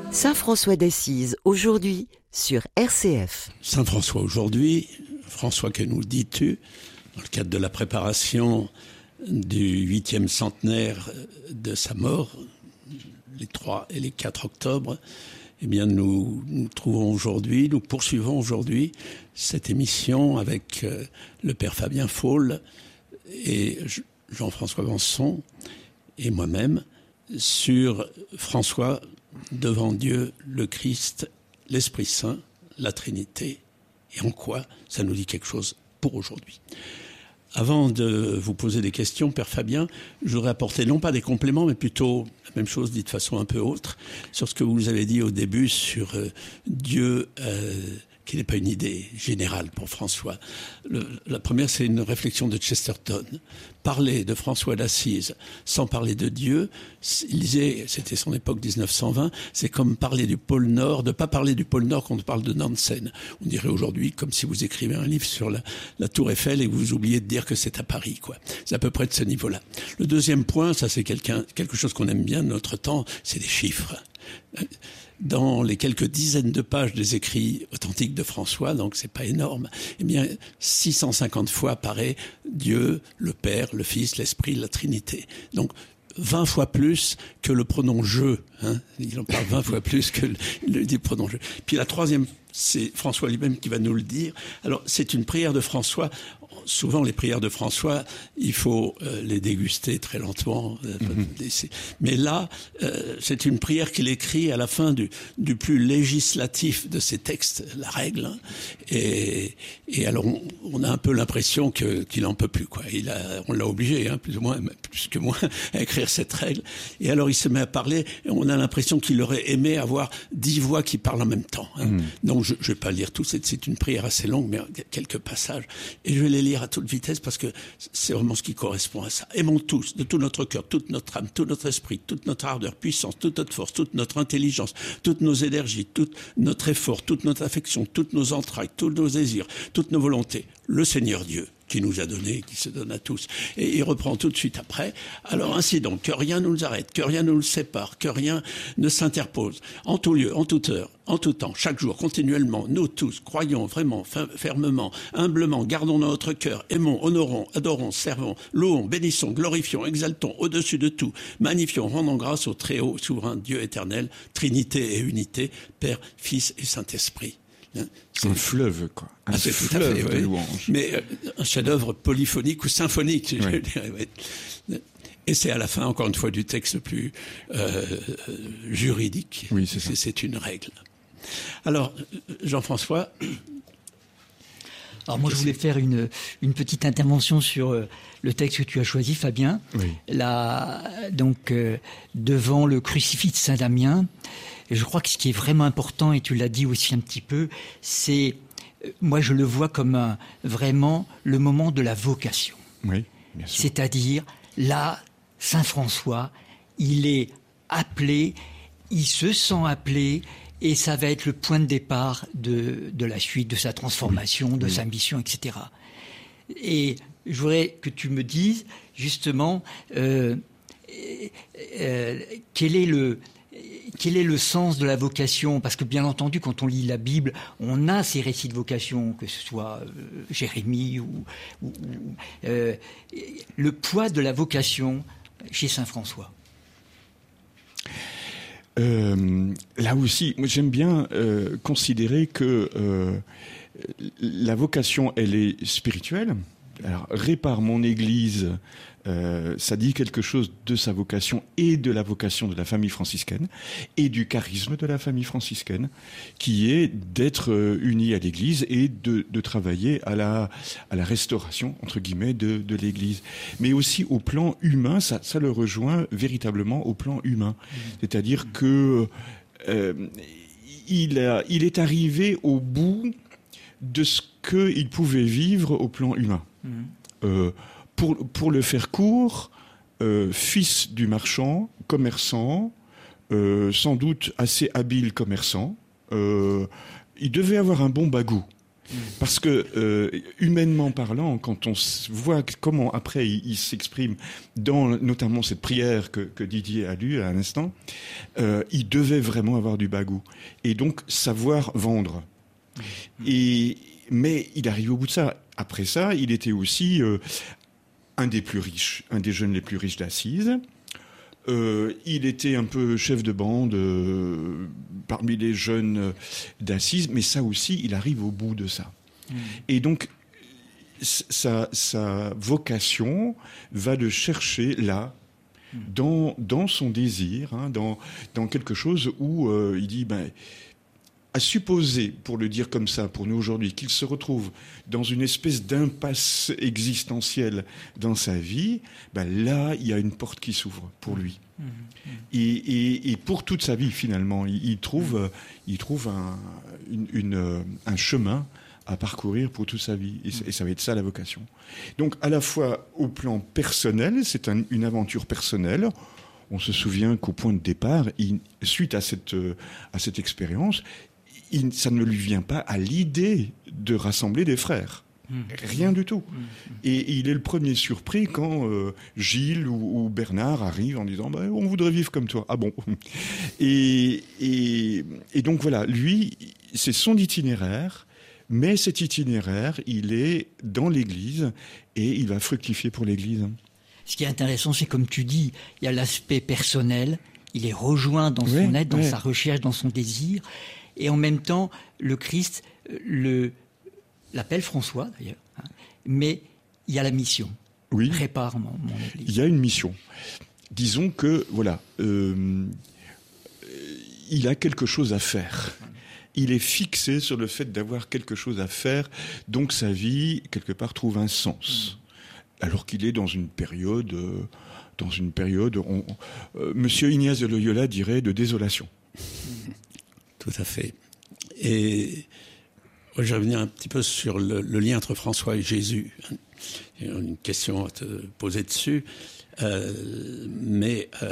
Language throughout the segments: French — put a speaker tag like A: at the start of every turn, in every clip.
A: Saint François d'Assise, aujourd'hui, sur RCF.
B: Saint François aujourd'hui, François que nous dis-tu, dans le cadre de la préparation du 8e centenaire de sa mort, les 3 et les 4 octobre, eh bien nous poursuivons aujourd'hui cette émission avec le Père Fabien Faul et Jean-François Ganson et moi-même sur François devant Dieu, le Christ, l'Esprit Saint, la Trinité, et en quoi ça nous dit quelque chose pour aujourd'hui. Avant de vous poser des questions, Père Fabien, je voudrais apporter non pas des compléments, mais plutôt la même chose dit de façon un peu autre, sur ce que vous avez dit au début sur Dieu, qui n'est pas une idée générale pour François. La première, c'est une réflexion de Chesterton. Parler de François d'Assise sans parler de Dieu, il disait, c'était son époque 1920, c'est comme parler du pôle Nord, de pas parler du pôle Nord quand on parle de Nansen. On dirait aujourd'hui comme si vous écrivez un livre sur la Tour Eiffel et que vous oubliez de dire que c'est à Paris, quoi. C'est à peu près de ce niveau-là. Le deuxième point, ça c'est quelque chose qu'on aime bien de notre temps, c'est les chiffres. Dans les quelques dizaines de pages des écrits authentiques de François, donc c'est pas énorme, eh bien 650 fois apparaît Dieu, le Père, le Fils, l'Esprit, la Trinité. Donc 20 fois plus que le pronom je, hein. Il en parle 20 fois plus que le pronom je. Puis la troisième, c'est François lui-même qui va nous le dire. Alors c'est une prière de François. Souvent les prières de François, il faut les déguster très lentement. Mais là, c'est une prière qu'il écrit à la fin du plus législatif de ses textes, la règle. Hein. Et alors on a un peu l'impression qu'il en peut plus, quoi. On l'a obligé, hein, plus que moins, à écrire cette règle. Et alors il se met à parler. Et on a l'impression qu'il aurait aimé avoir 10 voix qui parlent en même temps. Hein. Donc je vais pas lire tout. C'est une prière assez longue, mais quelques passages. Et je vais les lire à toute vitesse parce que c'est vraiment ce qui correspond à ça. Aimons tous, de tout notre cœur, toute notre âme, tout notre esprit, toute notre ardeur, puissance, toute notre force, toute notre intelligence, toutes nos énergies, tout notre effort, toute notre affection, toutes nos entrailles, tous nos désirs, toutes nos volontés. Le Seigneur Dieu qui nous a donné, qui se donne à tous. Et il reprend tout de suite après. Alors ainsi donc, que rien ne nous arrête, que rien ne nous sépare, que rien ne s'interpose. En tout lieu, en toute heure, en tout temps, chaque jour, continuellement, nous tous, croyons vraiment, fermement, humblement, gardons notre cœur, aimons, honorons, adorons, servons, louons, bénissons, glorifions, exaltons au-dessus de tout, magnifions, rendons grâce au très haut, souverain Dieu éternel, Trinité et unité, Père, Fils et Saint-Esprit. Hein,
C: c'est un fleuve, quoi. Un fleuve de louanges.
B: Mais un chef-d'œuvre polyphonique ou symphonique, je dirais. Ouais. Et c'est à la fin, encore une fois, du texte le plus juridique.
C: Oui, c'est ça.
B: C'est une règle. Alors, Jean-François.
D: Alors moi, je voulais faire une petite intervention sur le texte que tu as choisi, Fabien.
C: Oui.
D: Là, donc, devant le crucifix de Saint-Damien. Et je crois que ce qui est vraiment important, et tu l'as dit aussi un petit peu, c'est, moi je le vois comme vraiment le moment de la vocation.
C: Oui, bien sûr.
D: C'est-à-dire, là, Saint François, il est appelé, il se sent appelé, et ça va être le point de départ de la suite, de sa transformation, de sa mission, etc. Et je voudrais que tu me dises, justement, quel est le sens de la vocation? Parce que bien entendu, quand on lit la Bible, on a ces récits de vocation, que ce soit Jérémie ou le poids de la vocation chez Saint François.
C: Là aussi, moi j'aime bien considérer que la vocation, elle est spirituelle. Alors, répare mon Église, ça dit quelque chose de sa vocation et de la vocation de la famille franciscaine et du charisme de la famille franciscaine, qui est d'être unis à l'Église et de travailler à la restauration, entre guillemets, de l'Église. Mais aussi au plan humain, ça le rejoint véritablement au plan humain. C'est-à-dire que il est arrivé au bout de ce qu'il pouvait vivre au plan humain. Pour le faire court, fils du marchand, commerçant, sans doute assez habile commerçant, il devait avoir un bon bagou. Parce que, humainement parlant, quand on voit comment après il s'exprime dans notamment cette prière que Didier a lue à l'instant, il devait vraiment avoir du bagou. Et donc savoir vendre. Mais il arrive au bout de ça. Après ça, il était aussi un des plus riches, un des jeunes les plus riches d'Assise. Il était un peu chef de bande parmi les jeunes d'Assise, mais ça aussi, il arrive au bout de ça. Et donc, sa vocation va le chercher là, dans son désir, hein, dans quelque chose où il dit, à supposer, pour le dire comme ça, pour nous aujourd'hui, qu'il se retrouve dans une espèce d'impasse existentielle dans sa vie, là, il y a une porte qui s'ouvre pour lui. Et pour toute sa vie, finalement, il trouve un chemin à parcourir pour toute sa vie. Et ça va être ça, la vocation. Donc, à la fois, au plan personnel, c'est une aventure personnelle. On se souvient qu'au point de départ, suite à cette expérience, ça ne lui vient pas à l'idée de rassembler des frères. Rien du tout. Et il est le premier surpris quand Gilles ou Bernard arrivent en disant on voudrait vivre comme toi. Ah bon. Et donc voilà, lui, c'est son itinéraire, mais cet itinéraire, il est dans l'Église et il va fructifier pour l'Église.
D: Ce qui est intéressant, c'est comme tu dis, il y a l'aspect personnel, il est rejoint dans son être, dans sa recherche, dans son désir. Et en même temps, le Christ l'appelle François, d'ailleurs. Hein, mais il y a la mission.
C: Oui.
D: Prépare mon Église.
C: Il y a une mission. Disons que, voilà, il a quelque chose à faire. Il est fixé sur le fait d'avoir quelque chose à faire, donc sa vie, quelque part, trouve un sens. Alors qu'il est dans une période, Monsieur Ignace de Loyola dirait de désolation.
B: Tout à fait. Et moi, je vais revenir un petit peu sur le lien entre François et Jésus. Il y a une question à te poser dessus. Mais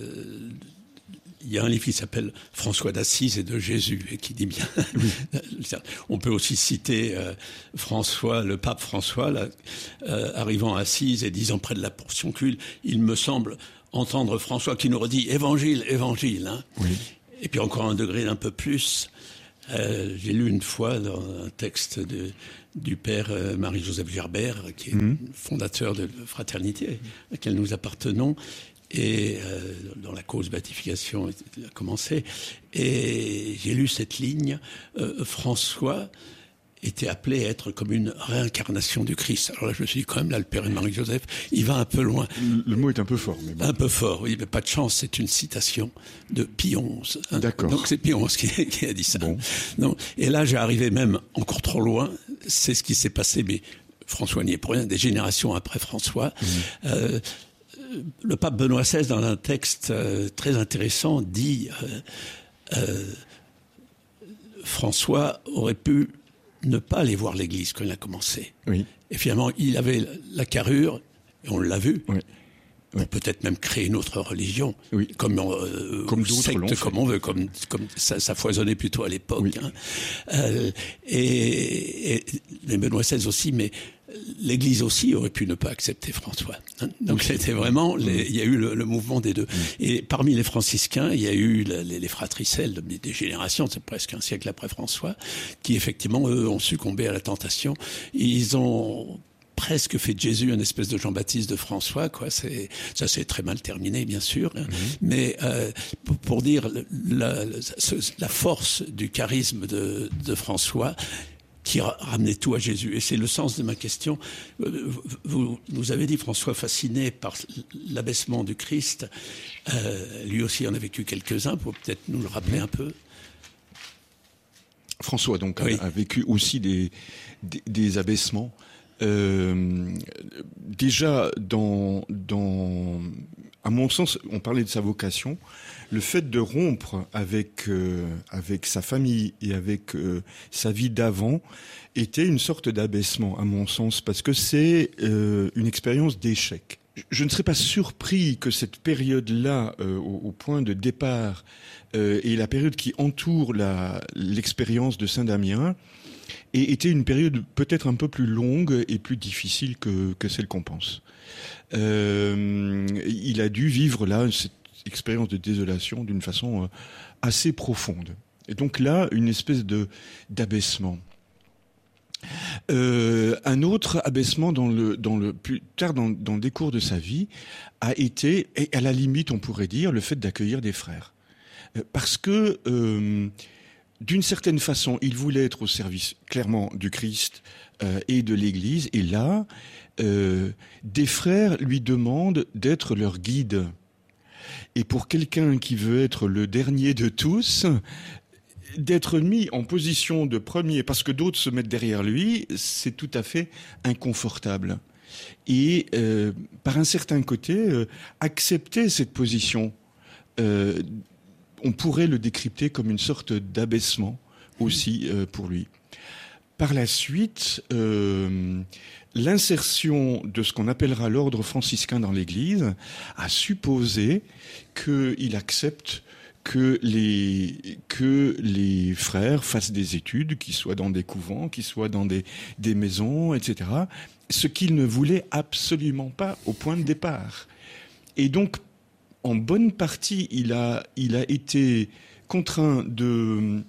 B: il y a un livre qui s'appelle François d'Assise et de Jésus, et qui dit bien... On peut aussi citer François, le pape François, là, arrivant à Assise et disant près de la portioncule, il me semble entendre François qui nous redit « Évangile, Évangile hein ». Et puis encore un degré d'un peu plus, j'ai lu une fois dans un texte du père Marie-Joseph Gerbert, qui est fondateur de la fraternité à laquelle nous appartenons, et dont la cause béatification a commencé. Et j'ai lu cette ligne, François était appelé à être comme une réincarnation du Christ. Alors là, je me suis dit, quand même, là, le père Marie-Joseph, il va un peu loin.
C: Le mot est un peu fort. Mais bon.
B: Un peu fort, oui, mais pas de chance, c'est une citation de Pie XI. Hein.
C: D'accord.
B: Donc c'est Pie XI qui a dit ça.
C: Bon.
B: Non. Et là, j'ai arrivé même encore trop loin, c'est ce qui s'est passé, mais François n'y est pour rien, des générations après François. Le pape Benoît XVI, dans un texte très intéressant, dit François aurait pu ne pas aller voir l'église quand il a commencé.
C: Oui.
B: Et finalement, il avait la carrure, et on l'a vu,
C: pour
B: peut-être même créer une autre religion,
C: comme
B: secte, comme on veut, comme ça foisonnait plutôt à l'époque. Hein. Et Benoît XVI aussi, mais l'Église aussi aurait pu ne pas accepter François. Hein. Donc c'était vraiment, il y a eu le mouvement des deux. Et parmi les franciscains, il y a eu les fratricelles des générations, c'est presque un siècle après François, qui effectivement, eux, ont succombé à la tentation. Ils ont presque fait de Jésus une espèce de Jean-Baptiste de François, quoi. Ça s'est très mal terminé, bien sûr. Hein. Mais pour dire la force du charisme de François, qui ramenait tout à Jésus. Et c'est le sens de ma question. Vous nous avez dit, François, fasciné par l'abaissement du Christ. Lui aussi en a vécu quelques-uns, pour peut-être nous le rappeler un peu.
C: François, donc, a vécu aussi des abaissements. Déjà, à mon sens, on parlait de sa vocation. Le fait de rompre avec sa famille et avec sa vie d'avant était une sorte d'abaissement, à mon sens, parce que c'est une expérience d'échec. je ne serais pas surpris que cette période-là, au point de départ, et la période qui entoure l'expérience de Saint-Damien, ait été une période peut-être un peu plus longue et plus difficile que celle qu'on pense. Il a dû vivre là cette expérience de désolation d'une façon assez profonde. Et donc là, une espèce d'abaissement. Un autre abaissement plus tard dans le décours de sa vie a été, et à la limite on pourrait dire, le fait d'accueillir des frères. Parce que d'une certaine façon, il voulait être au service clairement du Christ et de l'Église, et là, des frères lui demandent d'être leur guide. Et pour quelqu'un qui veut être le dernier de tous, d'être mis en position de premier parce que d'autres se mettent derrière lui, c'est tout à fait inconfortable. Et par un certain côté, accepter cette position, on pourrait le décrypter comme une sorte d'abaissement aussi pour lui. Par la suite, l'insertion de ce qu'on appellera l'ordre franciscain dans l'Église a supposé qu'il accepte que les frères fassent des études, qu'ils soient dans des couvents, qu'ils soient dans des maisons, etc. Ce qu'il ne voulait absolument pas au point de départ. Et donc, en bonne partie, il a été contraint de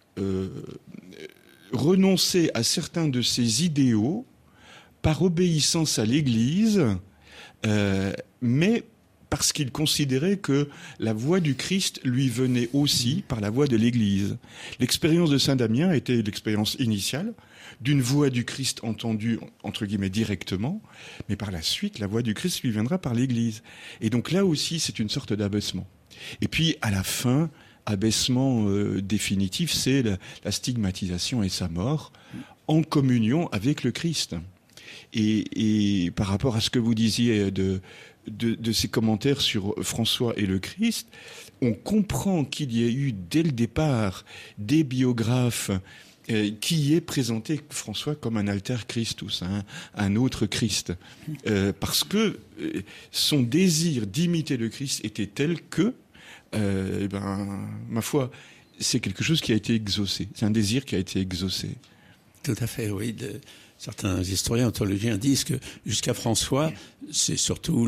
C: renoncer à certains de ses idéaux par obéissance à l'Église, mais parce qu'il considérait que la voix du Christ lui venait aussi par la voix de l'Église. L'expérience de Saint-Damien était l'expérience initiale d'une voix du Christ entendue, entre guillemets, directement, mais par la suite, la voix du Christ lui viendra par l'Église. Et donc là aussi, c'est une sorte d'abaissement. Et puis, à la fin, abaissement définitif, c'est la stigmatisation et sa mort en communion avec le Christ. Et par rapport à ce que vous disiez de ces commentaires sur François et le Christ, on comprend qu'il y a eu dès le départ des biographes qui aient présenté François comme un alter Christus, un autre Christ, parce que son désir d'imiter le Christ était tel que, ma foi, c'est quelque chose qui a été exaucé, c'est un désir qui a été exaucé.
B: Tout à fait, oui. Certains historiens, théologiens disent que jusqu'à François, c'est surtout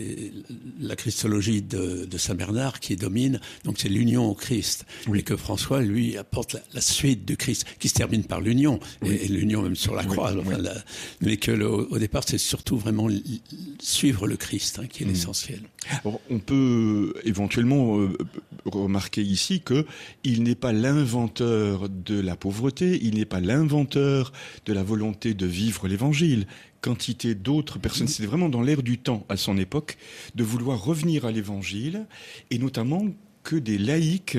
B: la christologie de Saint Bernard qui domine, donc c'est l'union au Christ. Oui. Et que François, lui, apporte la suite du Christ, qui se termine par l'union, oui. et l'union même sur la croix. Oui. Enfin, mais que au départ, c'est surtout vraiment suivre le Christ qui est l'essentiel.
C: Alors, on peut éventuellement remarquer ici qu'il n'est pas l'inventeur de la pauvreté, il n'est pas l'inventeur de la volonté de vivre l'Évangile. Quantité d'autres personnes, c'était vraiment dans l'air du temps à son époque, de vouloir revenir à l'Évangile, et notamment que des laïcs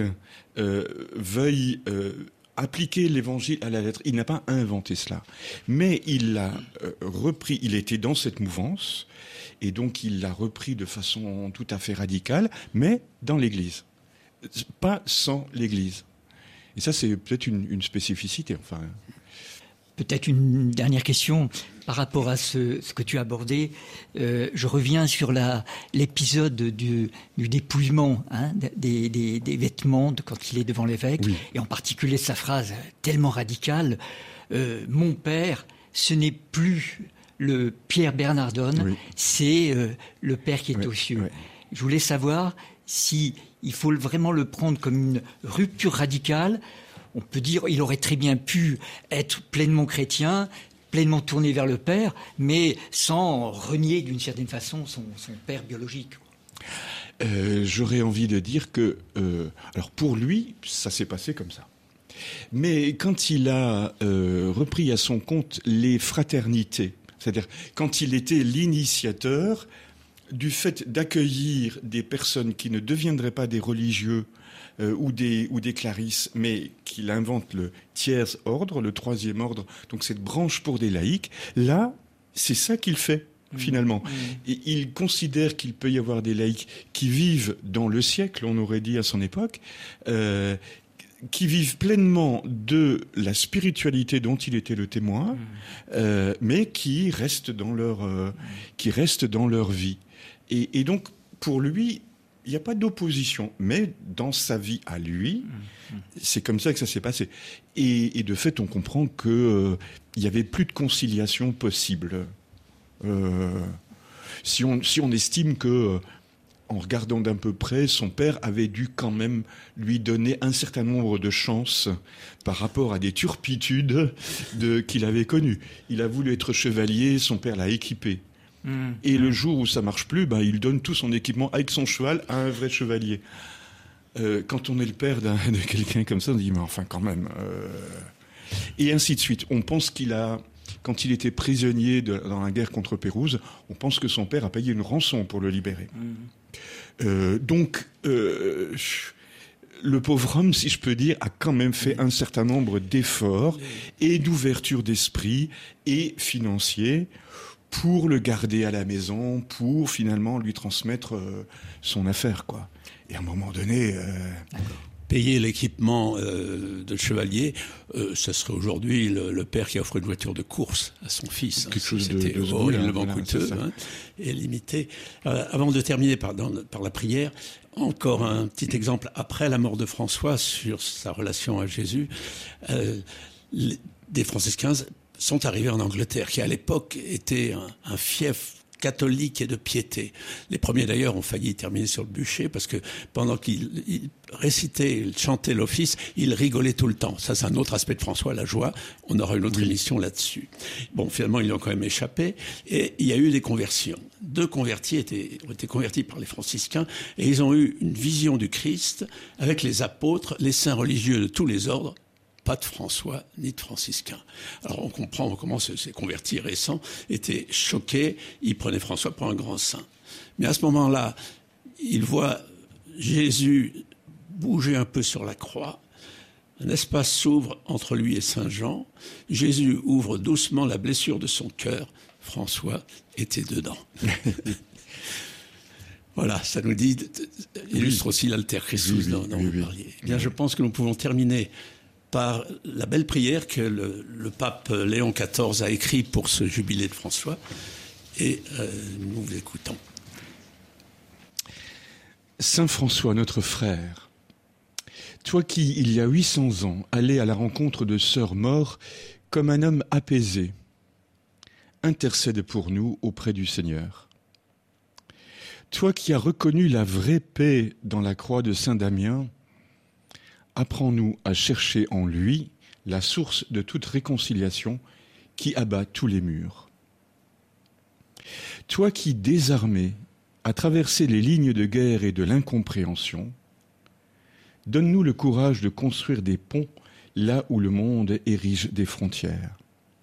C: veuillent appliquer l'Évangile à la lettre. Il n'a pas inventé cela, mais il l'a repris, il était dans cette mouvance, et donc il l'a repris de façon tout à fait radicale, mais dans l'Église, pas sans l'Église. Et ça, c'est peut-être une spécificité, enfin...
D: Peut-être une dernière question par rapport à ce que tu as abordé. Je reviens sur l'épisode du dépouillement des vêtements quand il est devant l'évêque, oui. Et en particulier sa phrase tellement radicale, mon père, ce n'est plus le Pierre Bernardone, oui. C'est le Père qui est aux cieux. Oui. Je voulais savoir si il faut vraiment le prendre comme une rupture radicale. On peut dire qu'il aurait très bien pu être pleinement chrétien, pleinement tourné vers le Père, mais sans renier d'une certaine façon son père biologique.
C: J'aurais envie de dire que, alors pour lui, ça s'est passé comme ça. Mais quand il a repris à son compte les fraternités, c'est-à-dire quand il était l'initiateur du fait d'accueillir des personnes qui ne deviendraient pas des religieux, ou des clarisses, mais qu'il invente le tiers ordre, le troisième ordre, donc cette branche pour des laïcs, là, c'est ça qu'il fait, finalement. Et il considère qu'il peut y avoir des laïcs qui vivent dans le siècle, on aurait dit à son époque, qui vivent pleinement de la spiritualité dont il était le témoin, mais qui restent dans leur vie. Et donc, pour lui, il n'y a pas d'opposition. Mais dans sa vie à lui, c'est comme ça que ça s'est passé. Et de fait, on comprend qu'il n'y avait plus de conciliation possible. Si on estime que, en regardant d'un peu près, son père avait dû quand même lui donner un certain nombre de chances par rapport à des turpitudes qu'il avait connues. Il a voulu être chevalier, son père l'a équipé. Et le jour où ça marche plus, il donne tout son équipement avec son cheval à un vrai chevalier. Quand on est le père de quelqu'un comme ça, on dit mais enfin quand même. Et ainsi de suite. On pense quand il était prisonnier dans la guerre contre Pérouse, on pense que son père a payé une rançon pour le libérer. Donc, le pauvre homme, si je peux dire, a quand même fait un certain nombre d'efforts et d'ouverture d'esprit et financiers pour le garder à la maison, pour finalement lui transmettre son affaire, quoi. Et à un moment donné...
B: Payer l'équipement de chevalier, ce serait aujourd'hui le père qui offre une voiture de course à son fils.
C: Quelque chose
B: C'était horriblement coûteux et limité. Avant de terminer par la prière, encore un petit exemple après la mort de François sur sa relation à Jésus. Des franciscains sont arrivés en Angleterre, qui à l'époque était un fief catholique et de piété. Les premiers d'ailleurs ont failli terminer sur le bûcher parce que pendant qu'il récitait, il chantait l'office, il rigolait tout le temps. Ça, c'est un autre aspect de François, la joie. On aura une autre émission là-dessus. Bon, finalement, ils ont quand même échappé et il y a eu des conversions. 2 convertis ont été convertis par les franciscains et ils ont eu une vision du Christ avec les apôtres, les saints religieux de tous les ordres. Pas de François ni de franciscains. Alors on comprend comment ces convertis récents étaient choqués, ils prenaient François pour un grand saint. Mais à ce moment-là, ils voient Jésus bouger un peu sur la croix, un espace s'ouvre entre lui et Saint Jean, Jésus ouvre doucement la blessure de son cœur, François était dedans. Voilà, ça nous illustre aussi l'alter Christus dont vous parliez. Eh bien, je pense que nous pouvons terminer par la belle prière que le pape Léon XIV a écrite pour ce jubilé de François. Et nous vous écoutons.
C: Saint François, notre frère, toi qui, il y a 800 ans, allais à la rencontre de sœurs morts comme un homme apaisé, intercède pour nous auprès du Seigneur. Toi qui as reconnu la vraie paix dans la croix de Saint Damien, apprends-nous à chercher en lui la source de toute réconciliation qui abat tous les murs. Toi qui, désarmé, as traversé les lignes de guerre et de l'incompréhension, donne-nous le courage de construire des ponts là où le monde érige des frontières.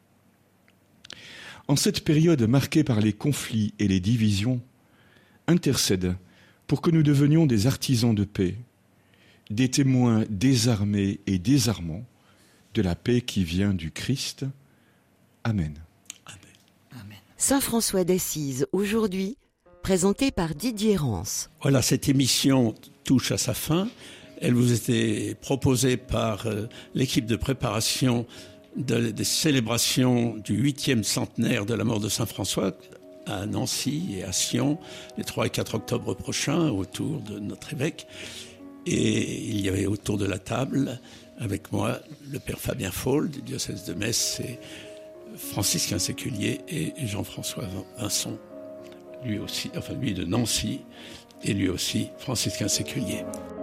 C: En cette période marquée par les conflits et les divisions, intercède pour que nous devenions des artisans de paix, des témoins désarmés et désarmants de la paix qui vient du Christ. Amen.
A: Amen. Saint François d'Assise, aujourd'hui, présenté par Didier Rance.
B: Voilà, cette émission touche à sa fin. Elle vous était proposée par l'équipe de préparation des célébrations du 8e centenaire de la mort de Saint François à Nancy et à Sion, les 3 et 4 octobre prochains, autour de notre évêque. Et il y avait autour de la table, avec moi, le père Fabien Faul du diocèse de Metz, et franciscain séculier, et Jean-François Vincent, lui de Nancy, et lui aussi franciscain séculier.